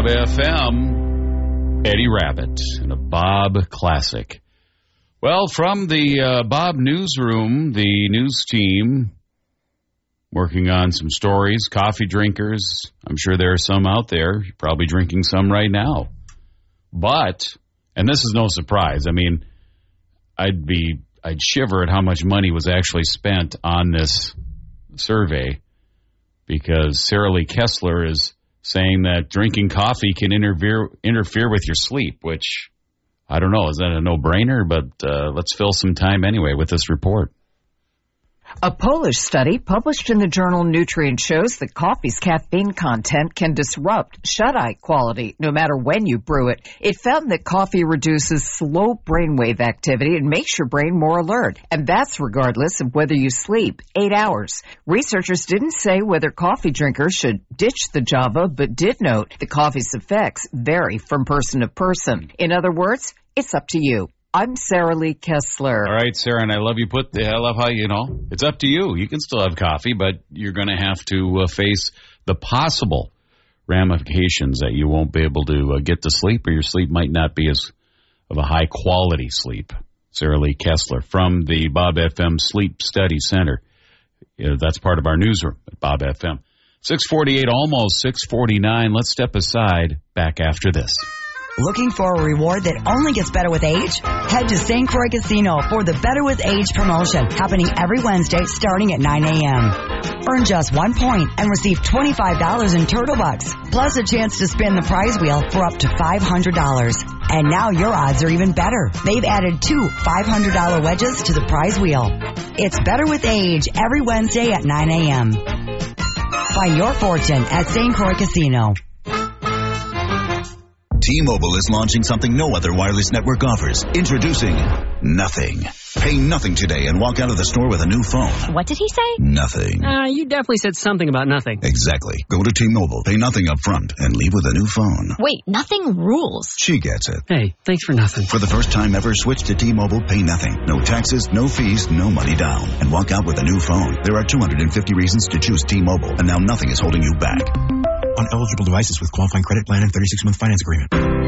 FM, Eddie Rabbitt and a Bob classic. Well, from the Bob newsroom, the news team working on some stories, coffee drinkers. I'm sure there are some out there. You're probably drinking some right now. But, and this is no surprise, I mean, I'd shiver at how much money was actually spent on this survey, because Sarah Lee Kessler is saying that drinking coffee can interfere with your sleep, which, I don't know, is that a no-brainer? But let's fill some time anyway with this report. A Polish study published in the journal Nutrient shows that coffee's caffeine content can disrupt shut-eye quality no matter when you brew it. It found that coffee reduces slow brainwave activity and makes your brain more alert, and that's regardless of whether you sleep 8 hours. Researchers didn't say whether coffee drinkers should ditch the Java, but did note the coffee's effects vary from person to person. In other words, it's up to you. I'm Sarah Lee Kessler. All right, Sarah, and I love how, it's up to you. You can still have coffee, but you're going to have to face the possible ramifications that you won't be able to get to sleep, or your sleep might not be as of a high-quality sleep. Sarah Lee Kessler from the Bob FM Sleep Study Center. That's part of our newsroom at Bob FM. 6:48, almost 6:49. Let's step aside. Back after this. Looking for a reward that only gets better with age? Head to St. Croix Casino for the Better with Age promotion, happening every Wednesday starting at 9 a.m. Earn just 1 point and receive $25 in Turtle Bucks, plus a chance to spin the prize wheel for up to $500. And now your odds are even better. They've added 2 $500 wedges to the prize wheel. It's Better with Age every Wednesday at 9 a.m. Find your fortune at St. Croix Casino. T-Mobile is launching something no other wireless network offers. Introducing Nothing. Pay nothing today and walk out of the store with a new phone. What did he say? Nothing. You definitely said something about nothing. Exactly. Go to T-Mobile, pay nothing up front, and leave with a new phone. Wait, nothing rules. She gets it. Hey, thanks for nothing. For the first time ever, switch to T-Mobile, pay nothing. No taxes, no fees, no money down. And walk out with a new phone. There are 250 reasons to choose T-Mobile, and now nothing is holding you back. On eligible devices with qualifying credit plan and 36-month finance agreement.